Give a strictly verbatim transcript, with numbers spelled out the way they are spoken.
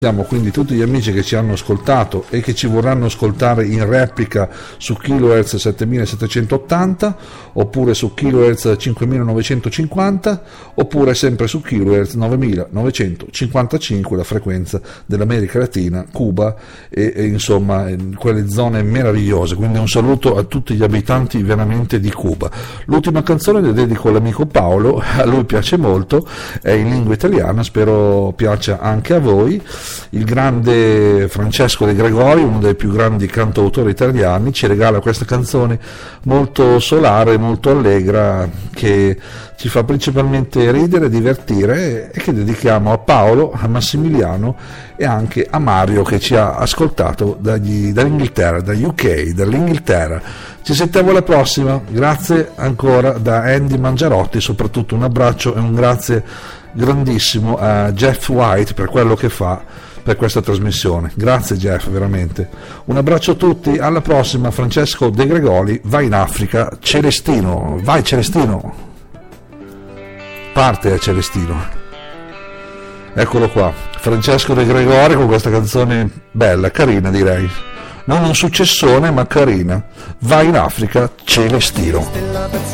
Ringraziamo quindi tutti gli amici che ci hanno ascoltato e che ci vorranno ascoltare in replica su kilohertz settemilasettecentottanta oppure su kilohertz cinquemilanovecentocinquanta oppure sempre su kilohertz novemilanovecentocinquantacinque, la frequenza dell'America Latina, Cuba e, e insomma in quelle zone meravigliose. Quindi un saluto a tutti gli abitanti veramente di Cuba. L'ultima canzone la dedico all'amico Paolo, a lui piace molto, è in lingua italiana, spero piaccia anche a voi. Il grande Francesco De Gregori, uno dei più grandi cantautori italiani, ci regala questa canzone molto solare, molto allegra, che ci fa principalmente ridere, divertire, e che dedichiamo a Paolo, a Massimiliano e anche a Mario, che ci ha ascoltato dagli, dall'Inghilterra, da U K, dall'Inghilterra. Ci sentiamo alla prossima, grazie ancora da Andy Mangiarotti, soprattutto un abbraccio e un grazie grandissimo a Jeff White per quello che fa per questa trasmissione. Grazie Jeff, veramente. Un abbraccio a tutti, alla prossima. Francesco De Gregori, vai in Africa, Celestino, vai Celestino, parte a Celestino, eccolo qua, Francesco De Gregori con questa canzone bella, carina, direi, non un successone ma carina, vai in Africa, Celestino.